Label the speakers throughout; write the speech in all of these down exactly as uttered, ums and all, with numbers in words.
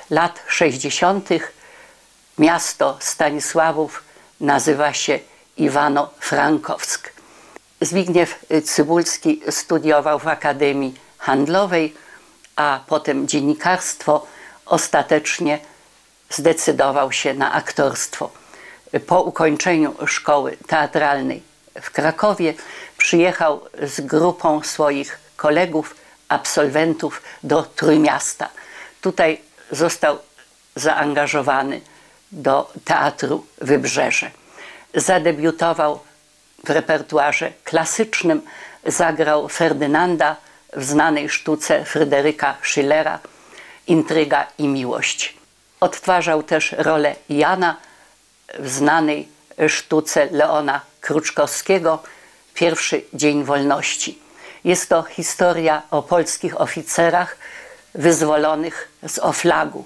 Speaker 1: lat sześćdziesiątych miasto Stanisławów nazywa się Iwano-Frankowsk. Zbigniew Cybulski studiował w Akademii Handlowej, a potem dziennikarstwo. Ostatecznie zdecydował się na aktorstwo. Po ukończeniu szkoły teatralnej w Krakowie przyjechał z grupą swoich kolegów, absolwentów do Trójmiasta. Tutaj został zaangażowany do Teatru Wybrzeże. Zadebiutował w repertuarze klasycznym, zagrał Ferdynanda w znanej sztuce Fryderyka Schillera Intryga i miłość. Odtwarzał też rolę Jana w znanej sztuce Leona Kruczkowskiego Pierwszy dzień wolności. Jest to historia o polskich oficerach wyzwolonych z Oflagu.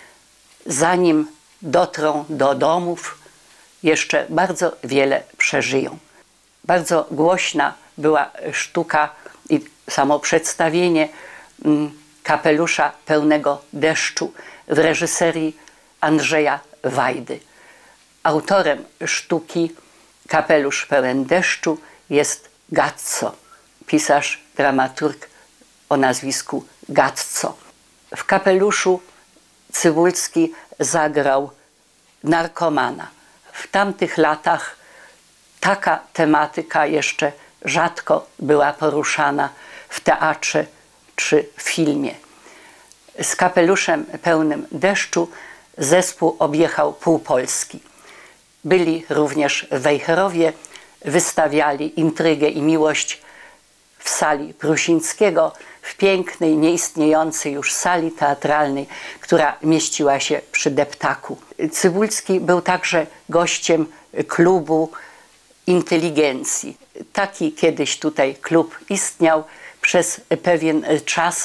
Speaker 1: Zanim dotrą do domów, jeszcze bardzo wiele przeżyją. Bardzo głośna była sztuka i samo przedstawienie Kapelusza pełnego deszczu w reżyserii Andrzeja Wajdy. Autorem sztuki Kapelusz pełen deszczu jest Gazzo, pisarz, dramaturg o nazwisku Gazzo. W Kapeluszu Cybulski zagrał narkomana. W tamtych latach taka tematyka jeszcze rzadko była poruszana w teatrze czy w filmie. Z Kapeluszem pełnym deszczu zespół objechał pół Polski. Byli również w Wejherowie, wystawiali Intrygę i miłość w sali Prusińskiego, w pięknej, nieistniejącej już sali teatralnej, która mieściła się przy Deptaku. Cybulski był także gościem klubu inteligencji. Taki kiedyś tutaj klub istniał. Przez pewien czas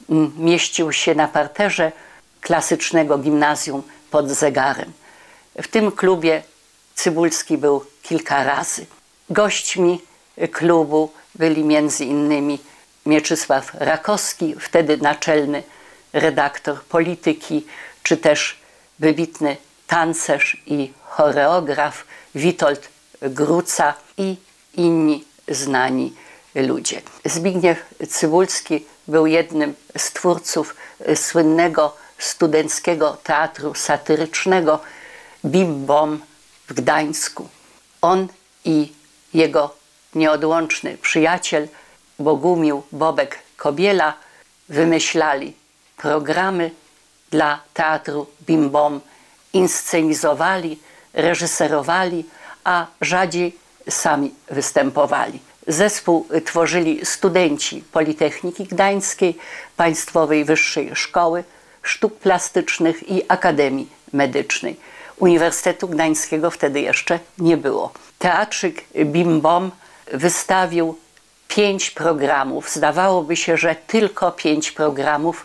Speaker 1: mieścił się na parterze klasycznego gimnazjum pod Zegarem. W tym klubie Cybulski był kilka razy. Gośćmi klubu byli między innymi Mieczysław Rakowski, wtedy naczelny redaktor Polityki, czy też wybitny tancerz i choreograf Witold Gruca i inni znani ludzie. Zbigniew Cybulski był jednym z twórców słynnego studenckiego teatru satyrycznego Bim Bom w Gdańsku. On i jego nieodłączny przyjaciel Bogumił Bobek Kobiela wymyślali programy dla teatru Bim Bom, inscenizowali, reżyserowali, a rzadziej sami występowali. Zespół tworzyli studenci Politechniki Gdańskiej, Państwowej Wyższej Szkoły Sztuk Plastycznych i Akademii Medycznej. Uniwersytetu Gdańskiego wtedy jeszcze nie było. Teatrzyk Bim Bom wystawił pięć programów. Zdawałoby się, że tylko pięć programów,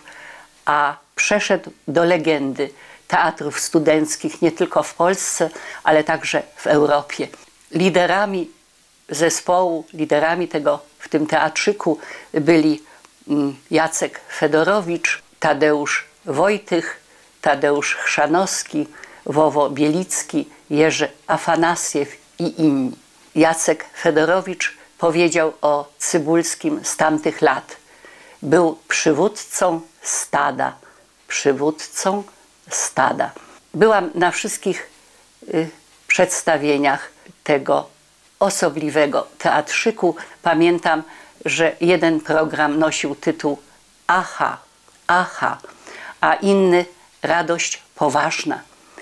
Speaker 1: a przeszedł do legendy teatrów studenckich nie tylko w Polsce, ale także w Europie. Liderami zespołu, liderami tego w tym teatrzyku byli Jacek Fedorowicz, Tadeusz Wojtych, Tadeusz Chrzanowski, Wowo Bielicki, Jerzy Afanasjew i inni. Jacek Fedorowicz powiedział o Cybulskim z tamtych lat: był przywódcą stada, przywódcą stada. Byłam na wszystkich y, przedstawieniach tego osobliwego teatrzyku. Pamiętam, że jeden program nosił tytuł Aha, aha, a inny Radość poważna.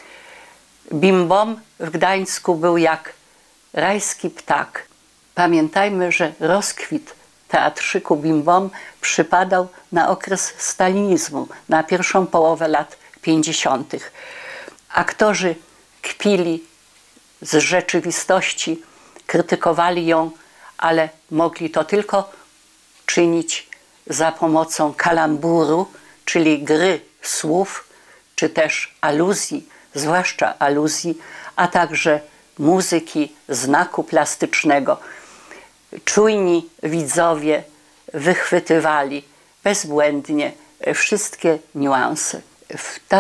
Speaker 1: Bim Bom w Gdańsku był jak rajski ptak. Pamiętajmy, że rozkwit teatrzyku Bim Bom przypadał na okres stalinizmu, na pierwszą połowę lat pięćdziesiątych. Aktorzy kpili z rzeczywistości, krytykowali ją, ale mogli to tylko czynić za pomocą kalamburu, czyli gry słów, czy też aluzji, zwłaszcza aluzji, a także muzyki, znaku plastycznego. Czujni widzowie wychwytywali bezbłędnie wszystkie niuanse. W